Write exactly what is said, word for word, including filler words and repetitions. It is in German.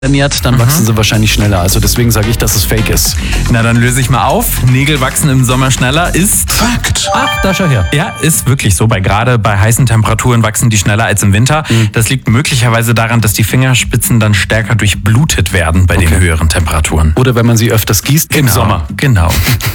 ernährt, dann mhm. wachsen sie wahrscheinlich schneller. Also deswegen sage ich, dass es fake ist. Na, dann löse ich mal auf. Nägel wachsen im Sommer schneller ist... Fakt. Ach, da schau her. Ja, ist wirklich so. Bei gerade bei heißen Temperaturen wachsen die schneller als im Winter. Mhm. Das liegt möglicherweise daran, dass die Fingerspitzen dann stärker durchblutet werden bei okay. den höheren Temperaturen. Oder wenn man sie öfters gießt genau. im Sommer. Genau.